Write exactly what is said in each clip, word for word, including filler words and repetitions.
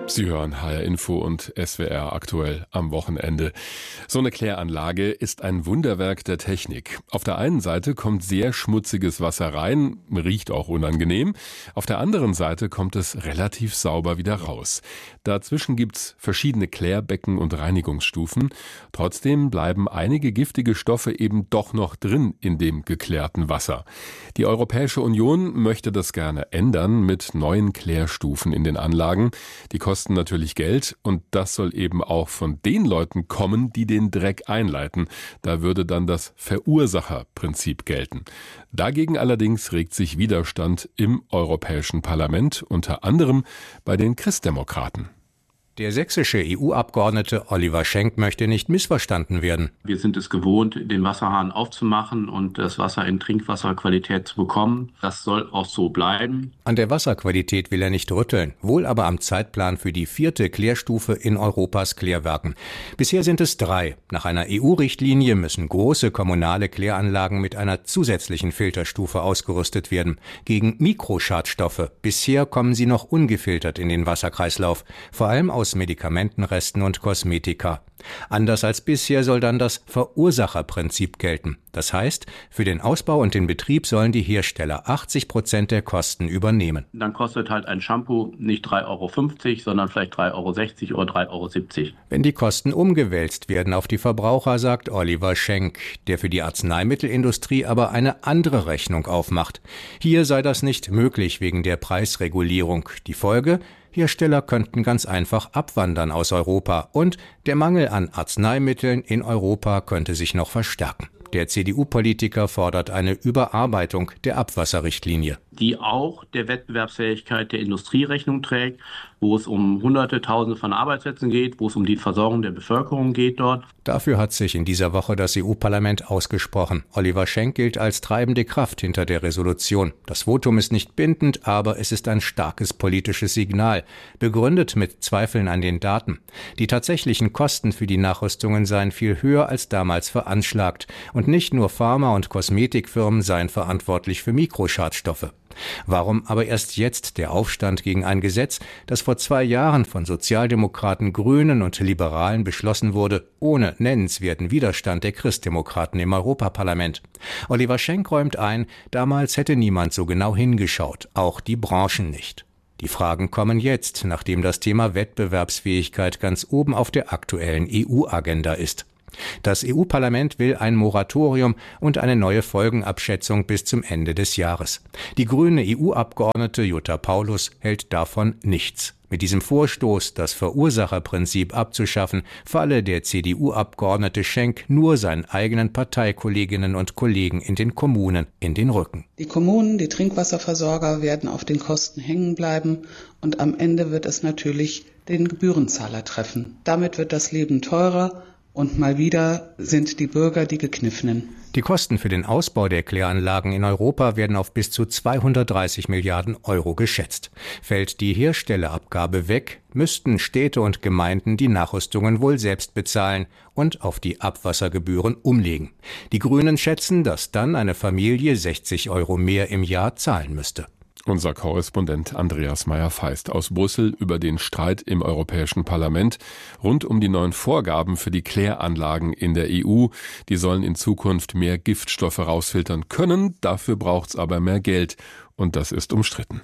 Sie hören H R Info und S W R aktuell am Wochenende. So eine Kläranlage ist ein Wunderwerk der Technik. Auf der einen Seite kommt sehr schmutziges Wasser rein, riecht auch unangenehm. Auf der anderen Seite kommt es relativ sauber wieder raus. Dazwischen gibt's verschiedene Klärbecken und Reinigungsstufen. Trotzdem bleiben einige giftige Stoffe eben doch noch drin in dem geklärten Wasser. Die Europäische Union möchte das gerne ändern mit neuen Klärstufen in den Anlagen. Die kosten natürlich Geld und das soll eben auch von den Leuten kommen, die den Dreck einleiten. Da würde dann das Verursacherprinzip gelten. Dagegen allerdings regt sich Widerstand im Europäischen Parlament, unter anderem bei den Christdemokraten. Der sächsische E U-Abgeordnete Oliver Schenk möchte nicht missverstanden werden. Wir sind es gewohnt, den Wasserhahn aufzumachen und das Wasser in Trinkwasserqualität zu bekommen. Das soll auch so bleiben. An der Wasserqualität will er nicht rütteln, wohl aber am Zeitplan für die vierte Klärstufe in Europas Klärwerken. Bisher sind es drei. Nach einer E U-Richtlinie müssen große kommunale Kläranlagen mit einer zusätzlichen Filterstufe ausgerüstet werden. Gegen Mikroschadstoffe. Bisher kommen sie noch ungefiltert in den Wasserkreislauf. Vor allem aus Medikamentenresten und Kosmetika. Anders als bisher soll dann das Verursacherprinzip gelten. Das heißt, für den Ausbau und den Betrieb sollen die Hersteller achtzig Prozent der Kosten übernehmen. Dann kostet halt ein Shampoo nicht drei Euro fünfzig, sondern vielleicht drei Euro sechzig oder drei Euro siebzig. Wenn die Kosten umgewälzt werden auf die Verbraucher, sagt Oliver Schenk, der für die Arzneimittelindustrie aber eine andere Rechnung aufmacht. Hier sei das nicht möglich wegen der Preisregulierung. Die Folge? Hersteller könnten ganz einfach abwandern aus Europa und der Mangel an Arzneimitteln in Europa könnte sich noch verstärken. Der C D U-Politiker fordert eine Überarbeitung der Abwasserrichtlinie, die auch der Wettbewerbsfähigkeit der Industrie Rechnung trägt, wo es um Hunderte, Tausende von Arbeitsplätzen geht, wo es um die Versorgung der Bevölkerung geht dort. Dafür hat sich in dieser Woche das E U-Parlament ausgesprochen. Oliver Schenk gilt als treibende Kraft hinter der Resolution. Das Votum ist nicht bindend, aber es ist ein starkes politisches Signal, begründet mit Zweifeln an den Daten. Die tatsächlichen Kosten für die Nachrüstungen seien viel höher als damals veranschlagt. Und nicht nur Pharma- und Kosmetikfirmen seien verantwortlich für Mikroschadstoffe. Warum aber erst jetzt der Aufstand gegen ein Gesetz, das vor zwei Jahren von Sozialdemokraten, Grünen und Liberalen beschlossen wurde, ohne nennenswerten Widerstand der Christdemokraten im Europaparlament? Oliver Schenk räumt ein, damals hätte niemand so genau hingeschaut, auch die Branchen nicht. Die Fragen kommen jetzt, nachdem das Thema Wettbewerbsfähigkeit ganz oben auf der aktuellen E U-Agenda ist. Das E U-Parlament will ein Moratorium und eine neue Folgenabschätzung bis zum Ende des Jahres. Die grüne E U-Abgeordnete Jutta Paulus hält davon nichts. Mit diesem Vorstoß, das Verursacherprinzip abzuschaffen, falle der C D U-Abgeordnete Schenk nur seinen eigenen Parteikolleginnen und Kollegen in den Kommunen in den Rücken. Die Kommunen, die Trinkwasserversorger werden auf den Kosten hängen bleiben und am Ende wird es natürlich den Gebührenzahler treffen. Damit wird das Leben teurer. Und mal wieder sind die Bürger die Gekniffenen. Die Kosten für den Ausbau der Kläranlagen in Europa werden auf bis zu zweihundertdreißig Milliarden Euro geschätzt. Fällt die Herstellerabgabe weg, müssten Städte und Gemeinden die Nachrüstungen wohl selbst bezahlen und auf die Abwassergebühren umlegen. Die Grünen schätzen, dass dann eine Familie sechzig Euro mehr im Jahr zahlen müsste. Unser Korrespondent Andreas Meyer-Feist aus Brüssel über den Streit im Europäischen Parlament rund um die neuen Vorgaben für die Kläranlagen in der E U. Die sollen in Zukunft mehr Giftstoffe rausfiltern können, dafür braucht's aber mehr Geld und das ist umstritten.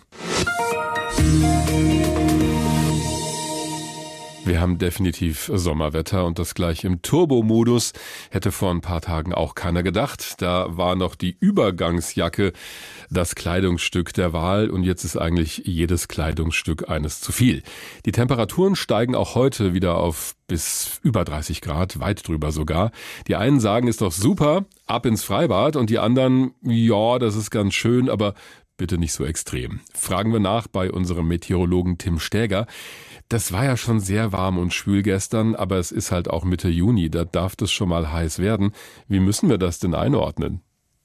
Wir haben definitiv Sommerwetter und das gleich im Turbo-Modus. Hätte vor ein paar Tagen auch keiner gedacht. Da war noch die Übergangsjacke das Kleidungsstück der Wahl und jetzt ist eigentlich jedes Kleidungsstück eines zu viel. Die Temperaturen steigen auch heute wieder auf bis über dreißig Grad, weit drüber sogar. Die einen sagen, ist doch super, ab ins Freibad und die anderen, ja, das ist ganz schön, aber bitte nicht so extrem. Fragen wir nach bei unserem Meteorologen Tim Stäger. Das war ja schon sehr warm und schwül gestern, aber es ist halt auch Mitte Juni, da darf das schon mal heiß werden. Wie müssen wir das denn einordnen?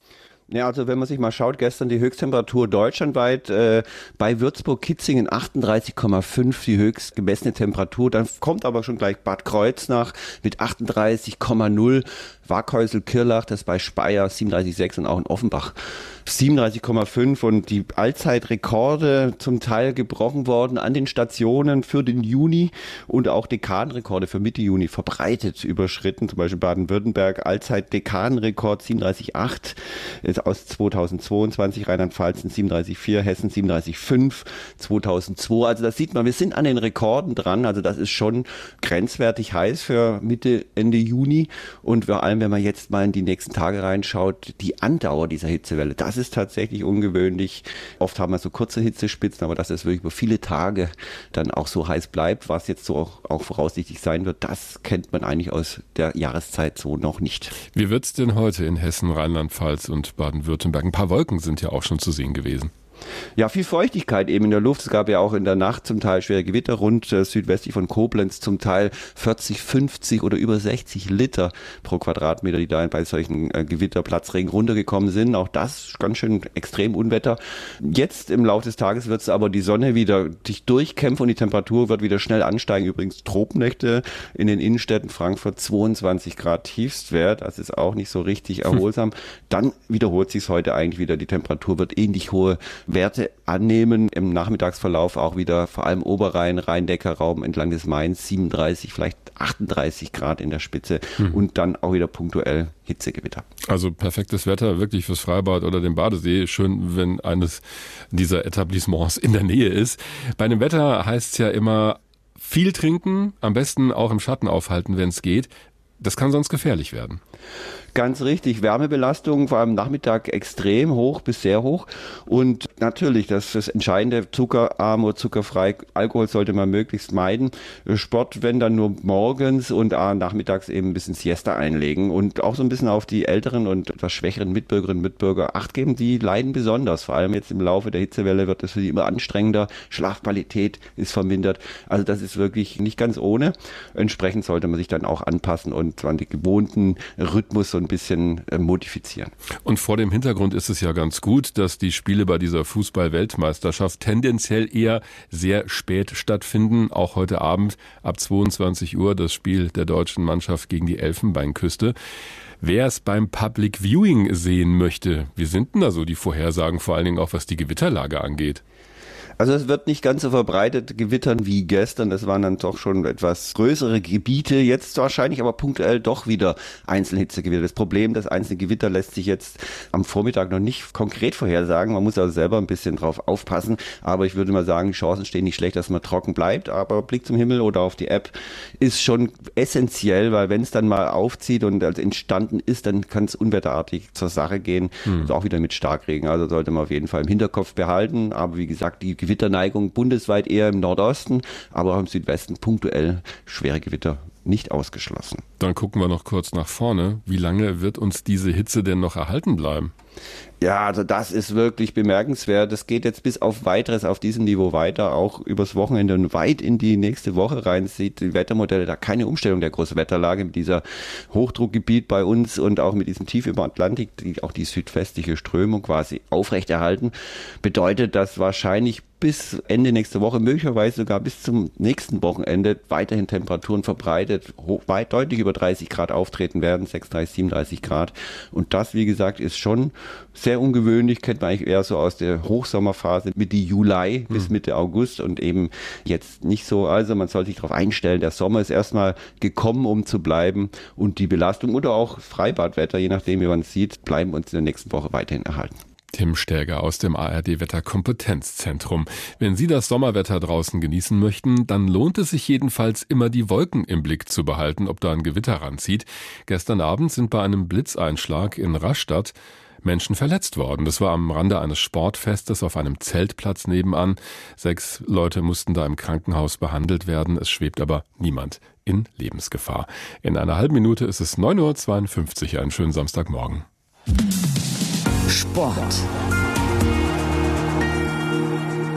Ja, also wenn man sich mal schaut, gestern die Höchsttemperatur deutschlandweit äh, bei Würzburg-Kitzingen achtunddreißig Komma fünf, die höchst gemessene Temperatur. Dann kommt aber schon gleich Bad Kreuznach mit achtunddreißig Komma null, Waghäusel-Kirlach, das bei Speyer siebenunddreißig Komma sechs und auch in Offenbach siebenunddreißig Komma fünf und die Allzeitrekorde zum Teil gebrochen worden an den Stationen für den Juni und auch Dekadenrekorde für Mitte Juni verbreitet überschritten. Zum Beispiel Baden-Württemberg, Allzeit-Dekadenrekord siebenunddreißig Komma acht ist aus zweitausendzweiundzwanzig, Rheinland-Pfalz siebenunddreißig Komma vier, Hessen siebenunddreißig Komma fünf, zweitausendzwei. Also das sieht man, wir sind an den Rekorden dran. Also das ist schon grenzwertig heiß für Mitte, Ende Juni und vor allem, wenn man jetzt mal in die nächsten Tage reinschaut, die Andauer dieser Hitzewelle, das ist tatsächlich ungewöhnlich. Oft haben wir so kurze Hitzespitzen, aber dass es wirklich über viele Tage dann auch so heiß bleibt, was jetzt so auch, auch voraussichtlich sein wird, das kennt man eigentlich aus der Jahreszeit so noch nicht. Wie wird es denn heute in Hessen, Rheinland-Pfalz und Baden-Württemberg? Ein paar Wolken sind ja auch schon zu sehen gewesen. Ja, viel Feuchtigkeit eben in der Luft. Es gab ja auch in der Nacht zum Teil schwere Gewitter rund äh, südwestlich von Koblenz, zum Teil vierzig, fünfzig oder über sechzig Liter pro Quadratmeter, die da bei solchen äh, Gewitterplatzregen runtergekommen sind. Auch das ganz schön extrem Unwetter. Jetzt im Laufe des Tages wird es aber die Sonne wieder sich durchkämpfen und die Temperatur wird wieder schnell ansteigen. Übrigens Tropennächte in den Innenstädten Frankfurt zweiundzwanzig Grad Tiefstwert. Das ist auch nicht so richtig erholsam. Hm. Dann wiederholt sich es heute eigentlich wieder. Die Temperatur wird ähnlich hohe Werte annehmen. Im Nachmittagsverlauf auch wieder vor allem Oberrhein, Rhein-Neckar-Raum entlang des Mains siebenunddreißig, vielleicht achtunddreißig Grad in der Spitze mhm. und dann auch wieder punktuell Hitzegewitter. Also perfektes Wetter wirklich fürs Freibad oder den Badesee. Schön, wenn eines dieser Etablissements in der Nähe ist. Bei dem Wetter heißt es ja immer viel trinken, am besten auch im Schatten aufhalten, wenn es geht. Das kann sonst gefährlich werden. Ganz richtig. Wärmebelastung vor allem Nachmittag extrem hoch bis sehr hoch. Und natürlich, das ist das Entscheidende, zuckerarm oder zuckerfrei. Alkohol sollte man möglichst meiden. Sport, wenn dann nur morgens und ah, nachmittags eben ein bisschen Siesta einlegen. Und auch so ein bisschen auf die älteren und etwas schwächeren Mitbürgerinnen und Mitbürger Acht geben. Die leiden besonders. Vor allem jetzt im Laufe der Hitzewelle wird es für die immer anstrengender. Schlafqualität ist vermindert. Also das ist wirklich nicht ganz ohne. Entsprechend sollte man sich dann auch anpassen und zwar den gewohnten Rhythmus so ein bisschen äh, modifizieren. Und vor dem Hintergrund ist es ja ganz gut, dass die Spiele bei dieser Fußball-Weltmeisterschaft tendenziell eher sehr spät stattfinden. Auch heute Abend ab zweiundzwanzig Uhr das Spiel der deutschen Mannschaft gegen die Elfenbeinküste. Wer es beim Public Viewing sehen möchte, wie sind denn da so die Vorhersagen, vor allen Dingen auch was die Gewitterlage angeht? Also es wird nicht ganz so verbreitet gewittern wie gestern. Das waren dann doch schon etwas größere Gebiete. Jetzt wahrscheinlich aber punktuell doch wieder Einzelhitzegewitter. Das Problem, das einzelne Gewitter lässt sich jetzt am Vormittag noch nicht konkret vorhersagen. Man muss also selber ein bisschen drauf aufpassen. Aber ich würde mal sagen, die Chancen stehen nicht schlecht, dass man trocken bleibt. Aber Blick zum Himmel oder auf die App ist schon essentiell, weil wenn es dann mal aufzieht und als entstanden ist, dann kann es unwetterartig zur Sache gehen. Hm. Also auch wieder mit Starkregen. Also sollte man auf jeden Fall im Hinterkopf behalten. Aber wie gesagt, die Gewitterneigung bundesweit eher im Nordosten, aber auch im Südwesten punktuell schwere Gewitter nicht ausgeschlossen. Dann gucken wir noch kurz nach vorne. Wie lange wird uns diese Hitze denn noch erhalten bleiben? Ja, also das ist wirklich bemerkenswert. Es geht jetzt bis auf weiteres auf diesem Niveau weiter, auch übers Wochenende und weit in die nächste Woche rein. Sieht die Wettermodelle da keine Umstellung der Großwetterlage mit dieser Hochdruckgebiet bei uns und auch mit diesem Tief über Atlantik, die auch die südwestliche Strömung quasi aufrechterhalten. Bedeutet, dass wahrscheinlich bis Ende nächste Woche, möglicherweise sogar bis zum nächsten Wochenende weiterhin Temperaturen verbreitet, hoch, weit deutlich über dreißig Grad auftreten werden, sechsunddreißig, siebenunddreißig Grad. Und das, wie gesagt, ist schon sehr ungewöhnlich, kennt man eigentlich eher so aus der Hochsommerphase Mitte Juli bis Mitte August und eben jetzt nicht so. Also man soll sich darauf einstellen, der Sommer ist erstmal gekommen, um zu bleiben und die Belastung oder auch Freibadwetter, je nachdem wie man es sieht, bleiben uns in der nächsten Woche weiterhin erhalten. Tim Stäger aus dem A R D-Wetterkompetenzzentrum. Wenn Sie das Sommerwetter draußen genießen möchten, dann lohnt es sich jedenfalls immer, die Wolken im Blick zu behalten, ob da ein Gewitter ranzieht. Gestern Abend sind bei einem Blitzeinschlag in Rastatt Menschen verletzt worden. Das war am Rande eines Sportfestes auf einem Zeltplatz nebenan. Sechs Leute mussten da im Krankenhaus behandelt werden. Es schwebt aber niemand in Lebensgefahr. In einer halben Minute ist es neun Uhr zweiundfünfzig. Einen schönen Samstagmorgen. Sport.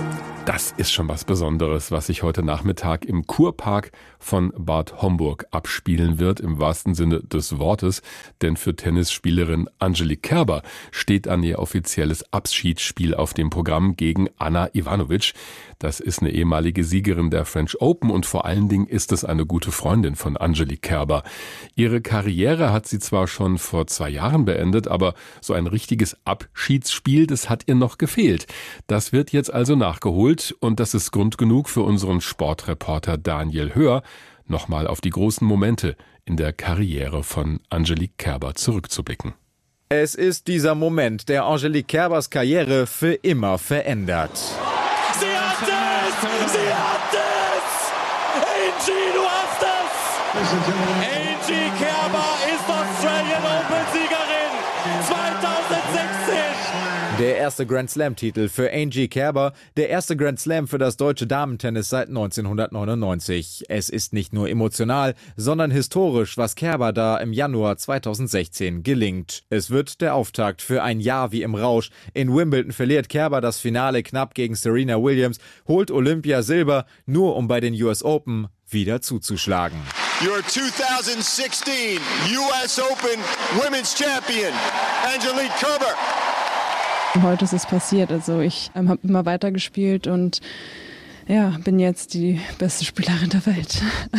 Das ist schon was Besonderes, was sich heute Nachmittag im Kurpark von Bad Homburg abspielen wird, im wahrsten Sinne des Wortes. Denn für Tennisspielerin Angelique Kerber steht an ihr offizielles Abschiedsspiel auf dem Programm gegen Ana Ivanovic. Das ist eine ehemalige Siegerin der French Open und vor allen Dingen ist es eine gute Freundin von Angelique Kerber. Ihre Karriere hat sie zwar schon vor zwei Jahren beendet, aber so ein richtiges Abschiedsspiel, das hat ihr noch gefehlt. Das wird jetzt also nachgeholt. Und das ist Grund genug für unseren Sportreporter Daniel Höhr, nochmal auf die großen Momente in der Karriere von Angelique Kerber zurückzublicken. Es ist dieser Moment, der Angelique Kerbers Karriere für immer verändert. Sie hat es! Sie hat es! Angie, du hast es! Angie Kerber ist Australian Open-Siegerin zweitausendsechzehn! Der erste Grand-Slam-Titel für Angie Kerber, der erste Grand Slam für das deutsche Damentennis seit neunzehnhundertneunundneunzig. Es ist nicht nur emotional, sondern historisch, was Kerber da im Januar zweitausendsechzehn gelingt. Es wird der Auftakt für ein Jahr wie im Rausch. In Wimbledon verliert Kerber das Finale knapp gegen Serena Williams, holt Olympia Silber, nur um bei den U S Open wieder zuzuschlagen. Your twenty sixteen U S Open Women's Champion, Angelique Kerber. Heute ist es passiert, also ich ähm, habe immer weitergespielt und ja, bin jetzt die beste Spielerin der Welt.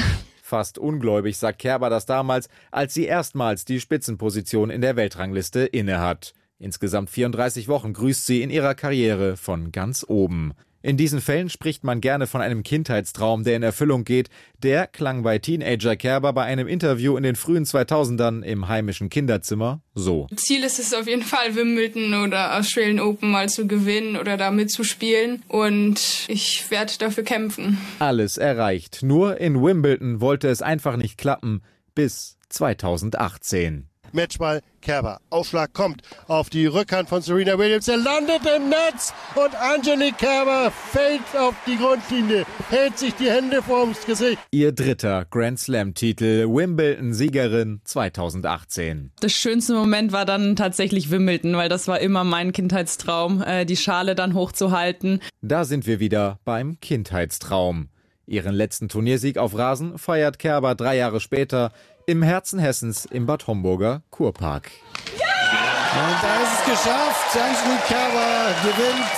Fast ungläubig sagt Kerber das damals, als sie erstmals die Spitzenposition in der Weltrangliste innehat. Insgesamt vierunddreißig Wochen grüßt sie in ihrer Karriere von ganz oben. In diesen Fällen spricht man gerne von einem Kindheitstraum, der in Erfüllung geht. Der klang bei Teenager Kerber bei einem Interview in den frühen zweitausendern im heimischen Kinderzimmer so. Ziel ist es auf jeden Fall, Wimbledon oder Australian Open mal zu gewinnen oder da mitzuspielen. Und ich werde dafür kämpfen. Alles erreicht. Nur in Wimbledon wollte es einfach nicht klappen. Bis zweitausendachtzehn. Matchball Kerber. Aufschlag kommt auf die Rückhand von Serena Williams. Er landet im Netz und Angelique Kerber fällt auf die Grundlinie, hält sich die Hände vorms Gesicht. Ihr dritter Grand-Slam-Titel, Wimbledon-Siegerin zweitausendachtzehn. Das schönste Moment war dann tatsächlich Wimbledon, weil das war immer mein Kindheitstraum, die Schale dann hochzuhalten. Da sind wir wieder beim Kindheitstraum. Ihren letzten Turniersieg auf Rasen feiert Kerber drei Jahre später im Herzen Hessens im Bad Homburger Kurpark. Ja! Und da ist es geschafft. Angelique Kerber gewinnt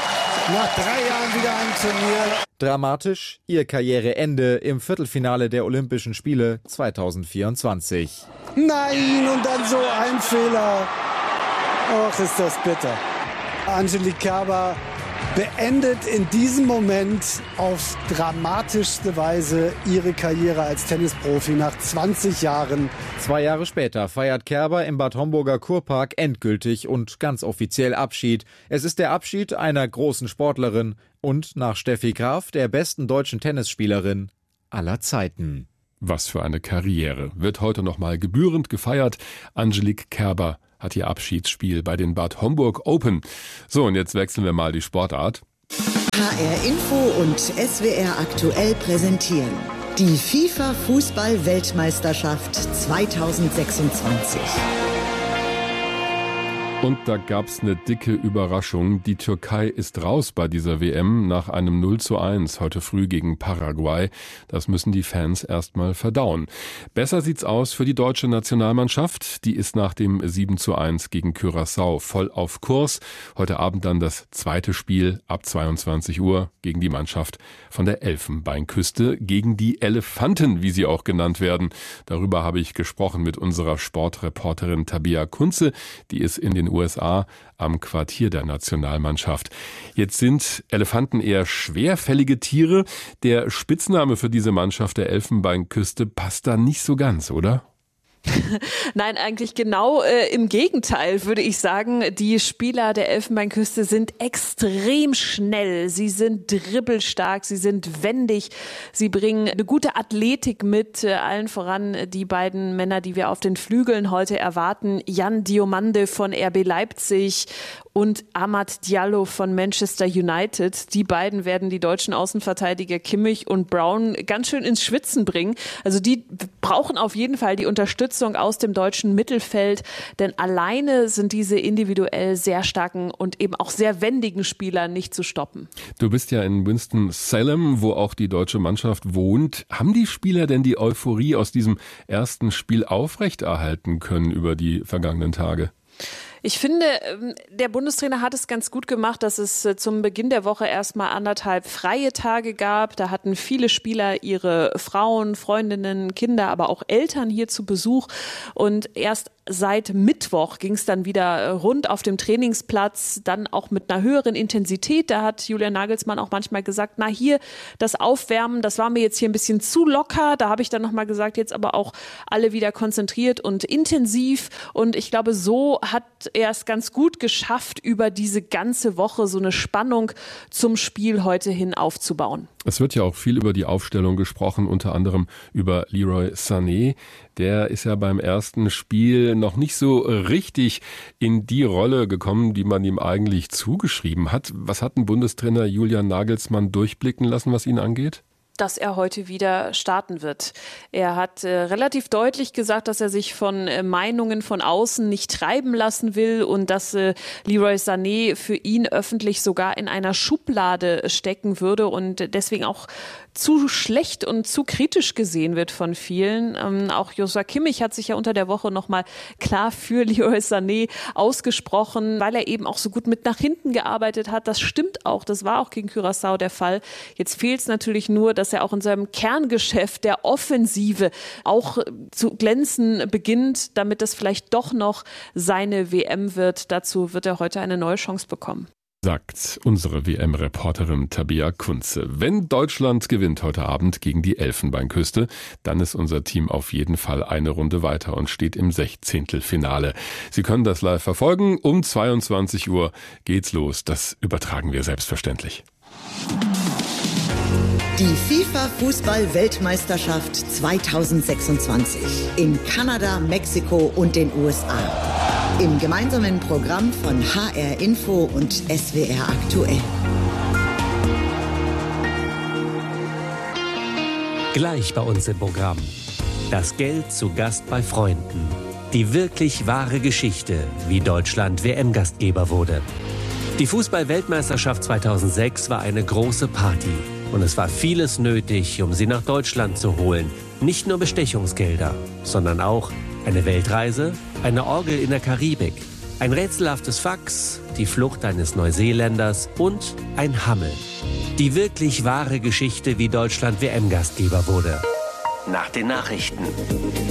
nach drei Jahren wieder ein Turnier. Dramatisch ihr Karriereende im Viertelfinale der Olympischen Spiele zweitausendvierundzwanzig. Nein, und dann so ein Fehler. Och, ist das bitter. Angelique Kerber beendet in diesem Moment auf dramatischste Weise ihre Karriere als Tennisprofi nach zwanzig Jahren. Zwei Jahre später feiert Kerber im Bad Homburger Kurpark endgültig und ganz offiziell Abschied. Es ist der Abschied einer großen Sportlerin und nach Steffi Graf der besten deutschen Tennisspielerin aller Zeiten. Was für eine Karriere. Wird heute nochmal gebührend gefeiert. Angelique Kerber hat ihr Abschiedsspiel bei den Bad Homburg Open. So, und jetzt wechseln wir mal die Sportart. H R Info und S W R aktuell präsentieren die FIFA-Fußball-Weltmeisterschaft zweitausendsechsundzwanzig. Und da gab's eine dicke Überraschung. Die Türkei ist raus bei dieser W M nach einem null zu eins heute früh gegen Paraguay. Das müssen die Fans erstmal verdauen. Besser sieht's aus für die deutsche Nationalmannschaft. Die ist nach dem sieben zu eins gegen Curaçao voll auf Kurs. Heute Abend dann das zweite Spiel ab zweiundzwanzig Uhr gegen die Mannschaft von der Elfenbeinküste, gegen die Elefanten, wie sie auch genannt werden. Darüber habe ich gesprochen mit unserer Sportreporterin Tabea Kunze. Die ist in den U S A am Quartier der Nationalmannschaft. Jetzt sind Elefanten eher schwerfällige Tiere. Der Spitzname für diese Mannschaft der Elfenbeinküste passt da nicht so ganz, oder? Nein, eigentlich genau äh, im Gegenteil, würde ich sagen. Die Spieler der Elfenbeinküste sind extrem schnell. Sie sind dribbelstark, sie sind wendig. Sie bringen eine gute Athletik mit. Äh, allen voran die beiden Männer, die wir auf den Flügeln heute erwarten. Jan Diomande von R B Leipzig und Amad Diallo von Manchester United. Die beiden werden die deutschen Außenverteidiger Kimmich und Brown ganz schön ins Schwitzen bringen. Also die brauchen auf jeden Fall die Unterstützung aus dem deutschen Mittelfeld, denn alleine sind diese individuell sehr starken und eben auch sehr wendigen Spieler nicht zu stoppen. Du bist ja in Winston-Salem, wo auch die deutsche Mannschaft wohnt. Haben die Spieler denn die Euphorie aus diesem ersten Spiel aufrechterhalten können über die vergangenen Tage? Ich finde, der Bundestrainer hat es ganz gut gemacht, dass es zum Beginn der Woche erstmal anderthalb freie Tage gab. Da hatten viele Spieler ihre Frauen, Freundinnen, Kinder, aber auch Eltern hier zu Besuch. Und erst seit Mittwoch ging es dann wieder rund auf dem Trainingsplatz, dann auch mit einer höheren Intensität. Da hat Julian Nagelsmann auch manchmal gesagt, na hier, das Aufwärmen, das war mir jetzt hier ein bisschen zu locker. Da habe ich dann nochmal gesagt, jetzt aber auch alle wieder konzentriert und intensiv. Und ich glaube, so hat er es ganz gut geschafft, über diese ganze Woche so eine Spannung zum Spiel heute hin aufzubauen. Es wird ja auch viel über die Aufstellung gesprochen, unter anderem über Leroy Sané. Der ist ja beim ersten Spiel noch nicht so richtig in die Rolle gekommen, die man ihm eigentlich zugeschrieben hat. Was hat ein Bundestrainer Julian Nagelsmann durchblicken lassen, was ihn angeht? Dass er heute wieder starten wird. Er hat äh, relativ deutlich gesagt, dass er sich von äh, Meinungen von außen nicht treiben lassen will und dass äh, Leroy Sané für ihn öffentlich sogar in einer Schublade stecken würde und deswegen auch zu schlecht und zu kritisch gesehen wird von vielen. Ähm, auch Joshua Kimmich hat sich ja unter der Woche nochmal klar für Leroy Sané ausgesprochen, weil er eben auch so gut mit nach hinten gearbeitet hat. Das stimmt auch, das war auch gegen Curaçao der Fall. Jetzt fehlt es natürlich nur, dass er auch in seinem Kerngeschäft der Offensive auch zu glänzen beginnt, damit das vielleicht doch noch seine W M wird. Dazu wird er heute eine neue Chance bekommen. Sagt unsere W M-Reporterin Tabea Kunze. Wenn Deutschland gewinnt heute Abend gegen die Elfenbeinküste, dann ist unser Team auf jeden Fall eine Runde weiter und steht im Sechzehntelfinale. Sie können das live verfolgen. Um zweiundzwanzig Uhr geht's los. Das übertragen wir selbstverständlich. Die FIFA-Fußball-Weltmeisterschaft zweitausendsechsundzwanzig in Kanada, Mexiko und den U S A. Im gemeinsamen Programm von H R Info und S W R aktuell. Gleich bei uns im Programm. Das Geld zu Gast bei Freunden. Die wirklich wahre Geschichte, wie Deutschland W M-Gastgeber wurde. Die Fußball-Weltmeisterschaft zweitausendsechs war eine große Party. Und es war vieles nötig, um sie nach Deutschland zu holen. Nicht nur Bestechungsgelder, sondern auch eine Weltreise, eine Orgel in der Karibik, ein rätselhaftes Fax, die Flucht eines Neuseeländers und ein Hammel. Die wirklich wahre Geschichte, wie Deutschland W M-Gastgeber wurde. Nach den Nachrichten.